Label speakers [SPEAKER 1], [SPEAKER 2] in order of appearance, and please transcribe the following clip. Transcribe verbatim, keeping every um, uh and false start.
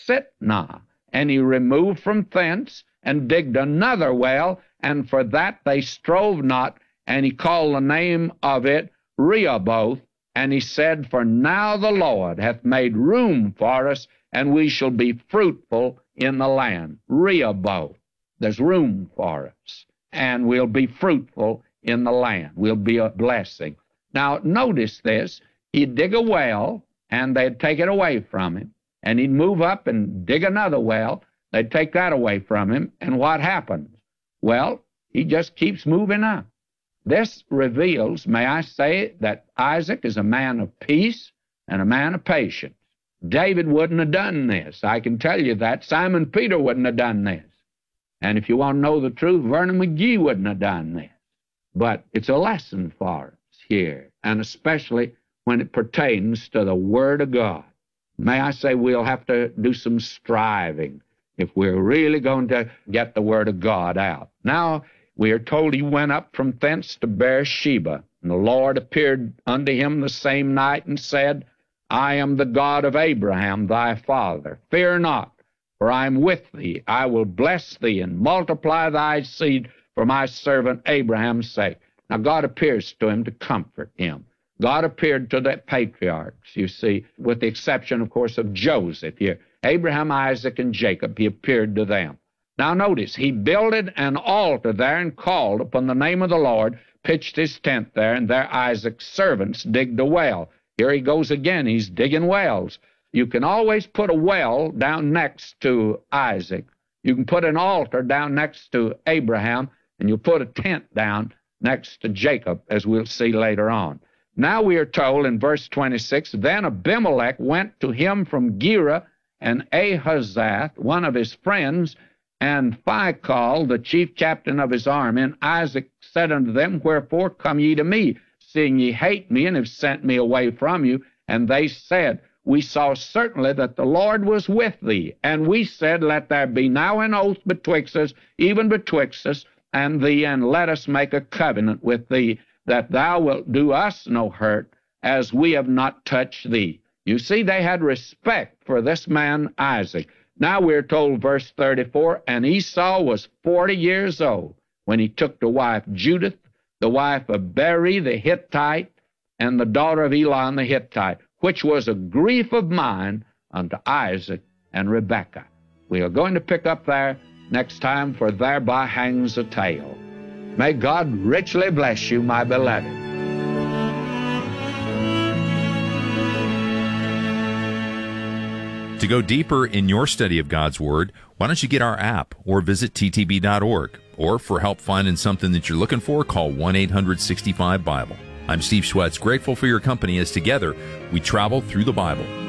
[SPEAKER 1] Sitnah. And he removed from thence, and digged another well, and for that they strove not, and he called the name of it Rehoboth. And he said, For now the Lord hath made room for us, and we shall be fruitful in the land. Rehoboth. There's room for us, and we'll be fruitful in the land. We'll be a blessing. Now, notice this. He'd dig a well, and they'd take it away from him. And he'd move up and dig another well. They'd take that away from him. And what happens? Well, he just keeps moving up. This reveals, may I say, that Isaac is a man of peace and a man of patience. David wouldn't have done this. I can tell you that. Simon Peter wouldn't have done this. And if you want to know the truth, Vernon McGee wouldn't have done this. But it's a lesson for us here, and especially when it pertains to the Word of God. May I say, we'll have to do some striving if we're really going to get the Word of God out. Now, we are told he went up from thence to Beersheba, and the Lord appeared unto him the same night and said, I am the God of Abraham thy father. Fear not, for I am with thee. I will bless thee and multiply thy seed for my servant Abraham's sake. Now, God appears to him to comfort him. God appeared to the patriarchs, you see, with the exception, of course, of Joseph here. Abraham, Isaac, and Jacob, he appeared to them. Now notice, he builded an altar there and called upon the name of the Lord, pitched his tent there, and there Isaac's servants digged a well. Here he goes again, he's digging wells. You can always put a well down next to Isaac. You can put an altar down next to Abraham, and you put a tent down next to Jacob, as we'll see later on. Now we are told in verse twenty-six, Then Abimelech went to him from Gerar, and Ahazath, one of his friends, and Phicol, the chief captain of his army. And Isaac said unto them, Wherefore come ye to me, seeing ye hate me, and have sent me away from you? And they said, We saw certainly that the Lord was with thee. And we said, Let there be now an oath betwixt us, even betwixt us and thee, and let us make a covenant with thee, that thou wilt do us no hurt, as we have not touched thee. You see, they had respect for this man Isaac. Now we're told, verse thirty-four, And Esau was forty years old when he took to wife Judith, the wife of Beri the Hittite, and the daughter of Elon the Hittite, which was a grief of mine unto Isaac and Rebekah. We are going to pick up there next time, for thereby hangs a tale. May God richly bless you, my beloved.
[SPEAKER 2] To go deeper in your study of God's Word, why don't you get our app or visit T T B dot org? Or for help finding something that you're looking for, call one eight hundred sixty-five Bible. I'm Steve Schwetz, grateful for your company as together we travel through the Bible.